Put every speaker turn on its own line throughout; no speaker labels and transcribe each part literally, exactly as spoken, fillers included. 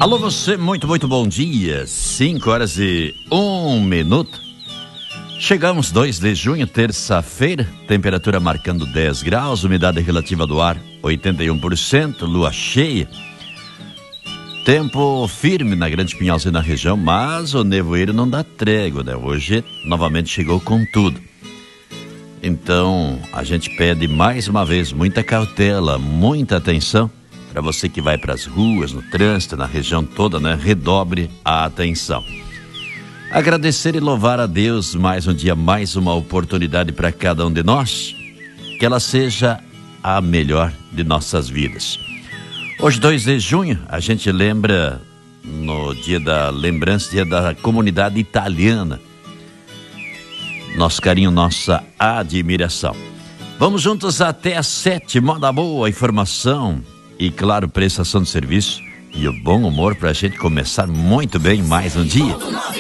Alô você, muito, muito bom dia. cinco horas e um minuto. Chegamos dois de junho, terça-feira, temperatura marcando dez graus, umidade relativa do ar oitenta e um por cento, lua cheia. Tempo firme na Grande Pinhalzinho na região, mas o nevoeiro não dá trégua, né? Hoje novamente chegou com tudo. Então a gente pede mais uma vez muita cautela, muita atenção para você que vai para as ruas, no trânsito, na região toda, né? Redobre a atenção. Agradecer e louvar a Deus mais um dia, mais uma oportunidade para cada um de nós, que ela seja a melhor de nossas vidas. Hoje, dois de junho, a gente lembra, no dia da lembrança, dia da comunidade italiana. Nosso carinho, nossa admiração. Vamos juntos até às sete, moda boa, informação e, claro, prestação de serviço e o bom humor para a gente começar muito bem mais um dia.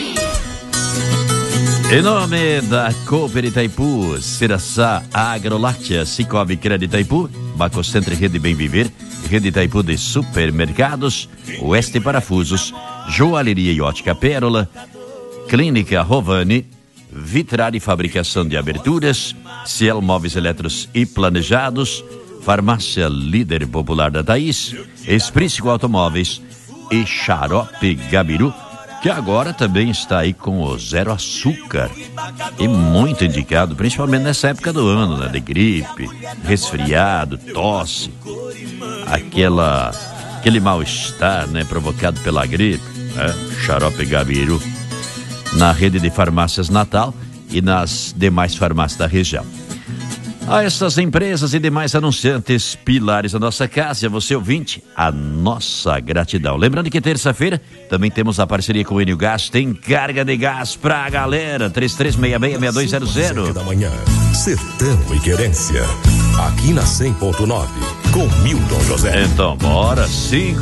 Em nome da Cooper Itaipu, Ciraçá Agroláctea, Cicobi Crédito Itaipu, Bacocentro Rede Bem Viver, Rede Itaipu de Supermercados, Oeste Parafusos, Joalheria e Ótica Pérola, Clínica Rovani, Vitrar e Fabricação de Aberturas, Ciel Móveis Eletros e Planejados, Farmácia Líder Popular da Thaís, Esprícico Automóveis e Xarope Gabiru, que agora também está aí com o zero açúcar e muito indicado, principalmente nessa época do ano, né? De gripe, resfriado, tosse, aquela, aquele mal-estar, né? Provocado pela gripe, né? Xarope Gabiru, na rede de farmácias Natal e nas demais farmácias da região. A essas empresas e demais anunciantes, pilares da nossa casa, você ouvinte, a nossa gratidão. Lembrando que terça-feira também temos a parceria com o Enio Gás, tem carga de gás pra galera, três três seis seis, seis dois zero zero.
Da manhã, Sertão e Querência, aqui na cem ponto nove, com Milton José.
Então, bora, cinco